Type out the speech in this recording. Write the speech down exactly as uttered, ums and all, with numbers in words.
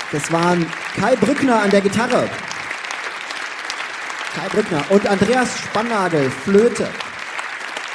Das waren Kai Brückner an der Gitarre. Kai Brückner und Andreas Spannagel, Flöte.